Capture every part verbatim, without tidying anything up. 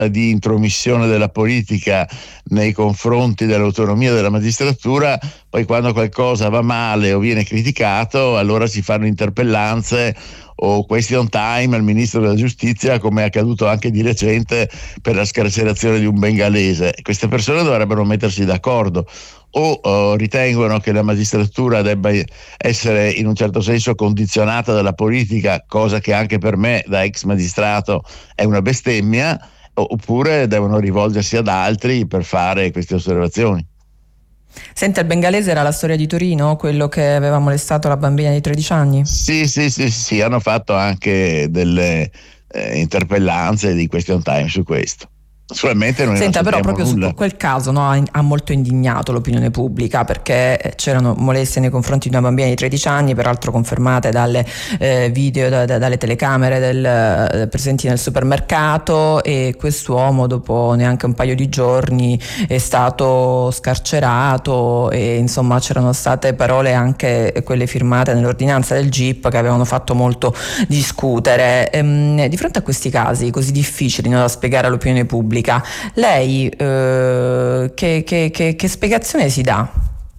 di intromissione della politica nei confronti dell'autonomia della magistratura, poi quando qualcosa va male o viene criticato allora si fanno interpellanze o question time al ministro della giustizia, come è accaduto anche di recente per la scarcerazione di un bengalese. Queste persone dovrebbero mettersi d'accordo, o uh, ritengono che la magistratura debba essere in un certo senso condizionata dalla politica, cosa che anche per me da ex magistrato è una bestemmia, oppure devono rivolgersi ad altri per fare queste osservazioni. Senta, il bengalese era la storia di Torino, quello che aveva molestato la bambina di tredici anni? Sì, sì, sì, sì, hanno fatto anche delle eh, interpellanze di question time su questo. Naturalmente noi Senta, non però sappiamo proprio nulla. su quel caso, no, ha, ha molto indignato l'opinione pubblica, perché c'erano molestie nei confronti di una bambina di tredici anni, peraltro confermate dalle eh, video, da, da, dalle telecamere del, eh, presenti nel supermercato, e quest'uomo dopo neanche un paio di giorni è stato scarcerato, e insomma c'erano state parole, anche quelle firmate nell'ordinanza del G I P, che avevano fatto molto discutere. Ehm, di fronte a questi casi così difficili, no, da spiegare all'opinione pubblica, lei eh, che, che, che, che spiegazione si dà?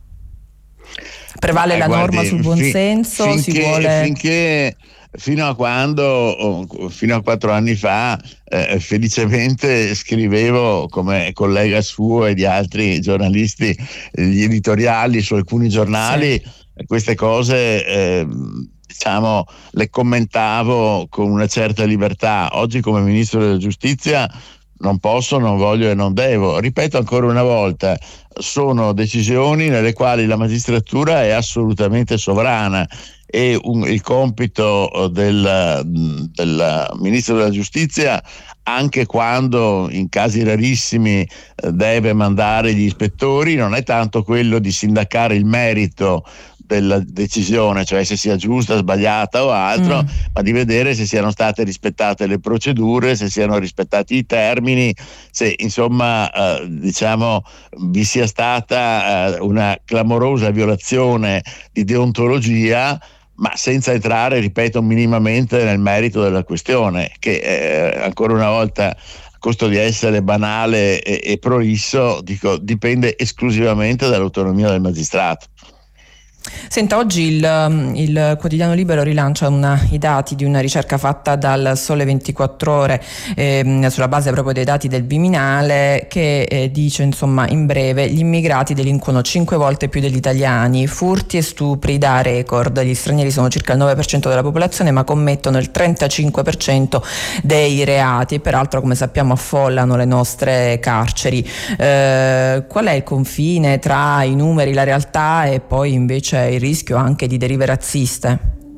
Prevale eh, la guardi, norma sul buonsenso? Fin, si finché, vuole... finché fino a quando, oh, fino a quattro anni fa, eh, felicemente scrivevo come collega suo e di altri giornalisti gli editoriali su alcuni giornali, sì. Queste cose eh, diciamo le commentavo con una certa libertà. Oggi come ministro della giustizia non posso, non voglio e non devo. Ripeto ancora una volta, sono decisioni nelle quali la magistratura è assolutamente sovrana, e un, il compito del, del ministro della giustizia, anche quando in casi rarissimi deve mandare gli ispettori, non è tanto quello di sindacare il merito della decisione, cioè se sia giusta, sbagliata o altro, mm. ma di vedere se siano state rispettate le procedure, se siano rispettati i termini, se insomma eh, diciamo vi sia stata eh, una clamorosa violazione di deontologia, ma senza entrare, ripeto, minimamente nel merito della questione, che eh, ancora una volta, a costo di essere banale e, e prolisso, dico, dipende esclusivamente dall'autonomia del magistrato. Senta, oggi il, il quotidiano Libero rilancia una, i dati di una ricerca fatta dal Sole ventiquattro Ore eh, sulla base proprio dei dati del Viminale, che eh, dice, insomma, in breve: gli immigrati delinquono cinque volte più degli italiani, furti e stupri da record, gli stranieri sono circa il nove per cento della popolazione ma commettono il trentacinque per cento dei reati, e peraltro, come sappiamo, affollano le nostre carceri. Eh, qual è il confine tra i numeri, la realtà e poi invece il rischio anche di derive razziste?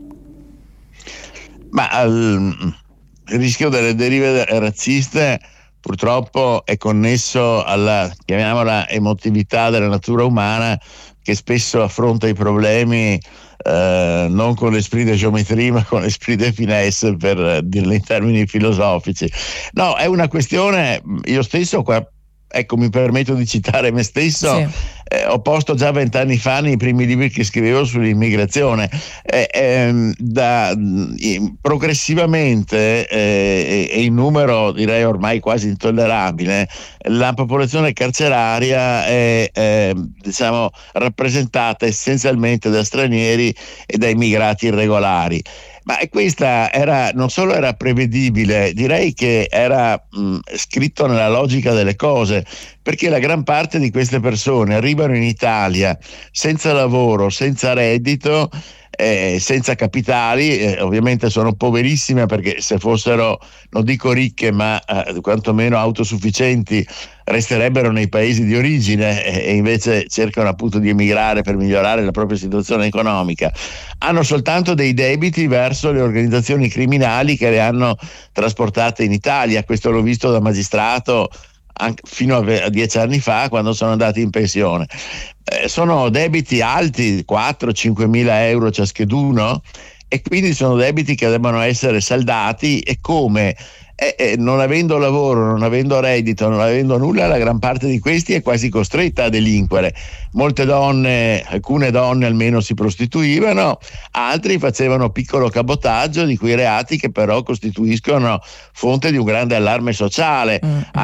Ma il, il rischio delle derive razziste purtroppo è connesso alla, chiamiamola, emotività della natura umana, che spesso affronta i problemi eh, non con l'esprit de géométrie ma con l'esprit de finesse, per dirlo in termini filosofici. No, è una questione, io stesso qua, ecco, mi permetto di citare me stesso, sì. eh, ho posto già vent'anni fa nei primi libri che scrivevo sull'immigrazione, eh, ehm, da, eh, progressivamente eh, e in numero direi ormai quasi intollerabile, la popolazione carceraria è eh, diciamo rappresentata essenzialmente da stranieri e da immigrati irregolari. Ma questa era, non solo era prevedibile, direi che era mh, scritto nella logica delle cose, perché la gran parte di queste persone arrivano in Italia senza lavoro, senza reddito, eh, senza capitali, eh, ovviamente sono poverissime, perché se fossero, non dico ricche, ma eh, quantomeno autosufficienti, resterebbero nei paesi di origine, eh, e invece cercano appunto di emigrare per migliorare la propria situazione economica. Hanno soltanto dei debiti verso le organizzazioni criminali che le hanno trasportate in Italia. Questo l'ho visto da magistrato anche fino a dieci anni fa, quando sono andati in pensione. Eh, sono debiti alti, quattro cinque mila euro ciascheduno, e quindi sono debiti che devono essere saldati, e come? E, e non avendo lavoro, non avendo reddito, non avendo nulla, la gran parte di questi è quasi costretta a delinquere. Molte donne, alcune donne almeno, si prostituivano, altri facevano piccolo cabotaggio di quei reati che però costituiscono fonte di un grande allarme sociale. Mm.